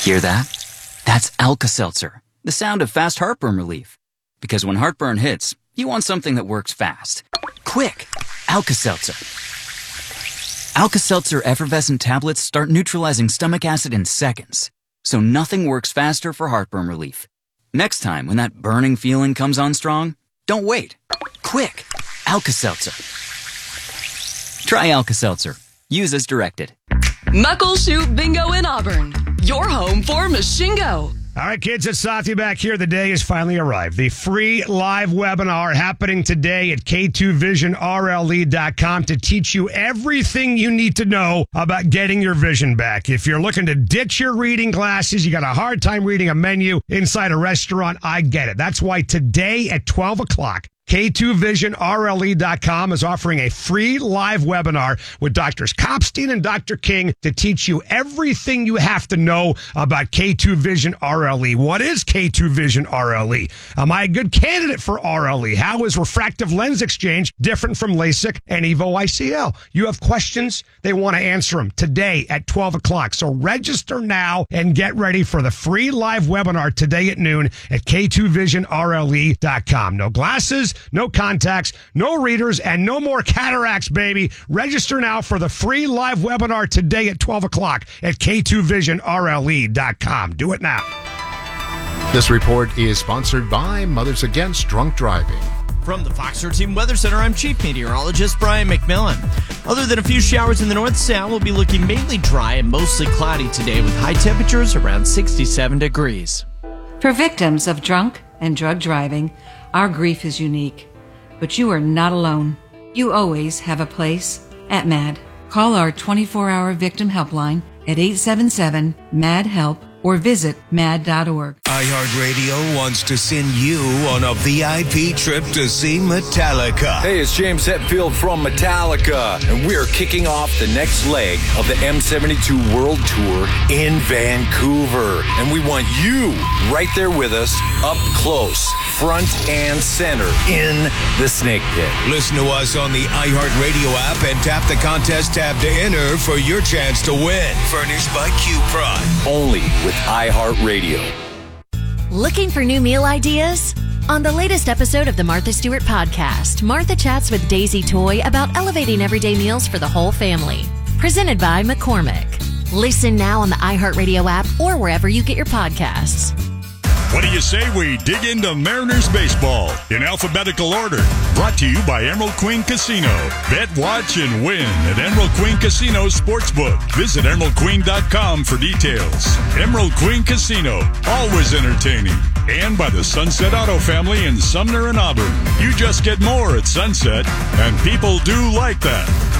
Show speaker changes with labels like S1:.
S1: Hear that? That's Alka-Seltzer, the sound of fast heartburn relief. Because when heartburn hits, you want something that works fast. Quick! Alka-Seltzer. Alka-Seltzer effervescent tablets start neutralizing stomach acid in seconds. So nothing works faster for heartburn relief. Next time when that burning feeling comes on strong, don't wait. Quick! Alka-Seltzer. Try Alka-Seltzer. Use as directed.
S2: Knuckle Shoot Bingo in Auburn. Your home for Mashingo.
S3: All right, kids, it's Sathi back here. The day has finally arrived. The free live webinar happening today at K2VisionRLE.com to teach you everything you need to know about getting your vision back. If you're looking to ditch your reading glasses, you got a hard time reading a menu inside a restaurant, I get it. That's why today at 12 o'clock, K2VisionRLE.com is offering a free live webinar with Drs. Kopstein and Dr. King to teach you everything you have to know about K2 Vision RLE. What is K2 Vision RLE? Am I a good candidate for RLE? How is refractive lens exchange different from LASIK and EVO ICL? You have questions? They want to answer them today at 12 o'clock. So register now and get ready for the free live webinar today at noon at K2VisionRLE.com. No glasses, no contacts, no readers, and no more cataracts, baby. Register now for the free live webinar today at 12 o'clock at K2VisionRLE.com. Do it now.
S4: This report is sponsored by Mothers Against Drunk Driving.
S5: From the Fox 13 Weather Center, I'm Chief Meteorologist Brian McMillan. Other than a few showers in the north, south, we'll be looking mainly dry and mostly cloudy today with high temperatures around 67 degrees.
S6: For victims of drunk and drug driving, our grief is unique. But you are not alone. You always have a place at MAD. Call our 24-hour victim helpline at 877-MAD-HELP or visit mad.org.
S7: iHeartRadio wants to send you on a VIP trip to see Metallica.
S8: Hey, it's James Hetfield from Metallica, and we are kicking off the next leg of the M72 World Tour in Vancouver. And we want you right there with us, up close, front and center, in the Snake Pit.
S7: Listen to us on the iHeartRadio app and tap the contest tab to enter for your chance to win. Furnished by Q Prime.
S8: Only with iHeartRadio.
S9: Looking for new meal ideas? On the latest episode of the Martha Stewart podcast, Martha chats with Daisy Toy about elevating everyday meals for the whole family. Presented by McCormick. Listen now on the iHeartRadio app or wherever you get your podcasts.
S10: What do you say we dig into Mariners baseball in alphabetical order? Brought to you by Emerald Queen Casino. Bet, watch, and win at Emerald Queen Casino Sportsbook. Visit emeraldqueen.com for details. Emerald Queen Casino, always entertaining. And by the Sunset Auto family in Sumner and Auburn. You just get more at Sunset, and people do like that.